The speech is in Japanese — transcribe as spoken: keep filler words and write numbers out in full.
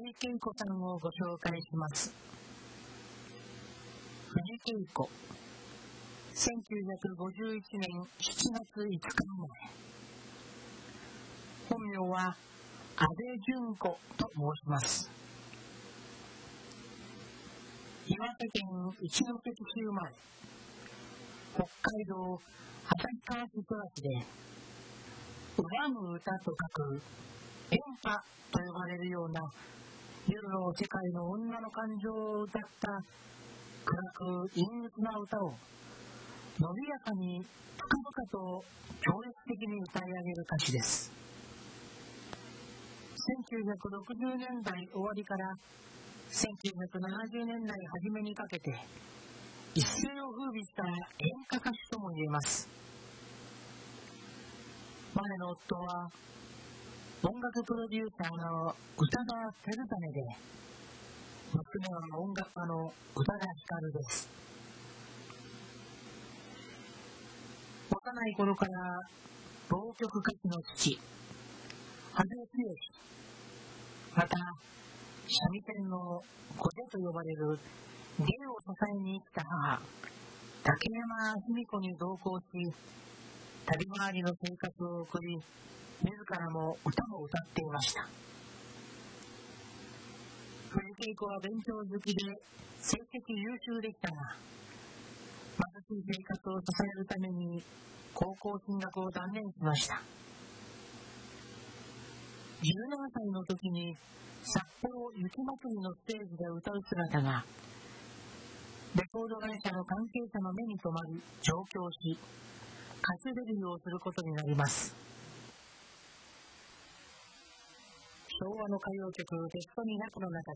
井恵子さんをご紹介します。藤井恵子、せんきゅうひゃくごじゅういちねんしちがついつか生まれ。本名は安倍純子と申します。岩手県一関市生まれ、北海道旭川市育ちで、恨む歌と書く演歌と呼ばれるような夜の世界の女の感情を歌った暗く陰鬱な歌を伸びやかに深々と強烈的に歌い上げる歌手です。せんきゅうひゃくろくじゅうねんだい終わりからせんきゅうひゃくななじゅうねんだい初めにかけて一世を風靡した演歌歌手とも言えます。前の夫は音楽プロデューサーの宇多田照種で、娘は音楽家の宇多田ヒカルです。幼い頃から浪曲歌手の父、羽生剛、また三味線の小手と呼ばれる芸を支えに生きた母、竹山文子に同行し、旅回りの生活を送り、自らも歌を歌っていました。藤井恵子は勉強好きで成績優秀でしたが、貧しい生活を支えるために高校進学を断念しました。じゅうななさいの時に札幌雪まつりのステージで歌う姿がレコード会社の関係者の目に留まり上京し、歌手デビューをすることになります。昭和の歌謡曲ベストにひゃくの中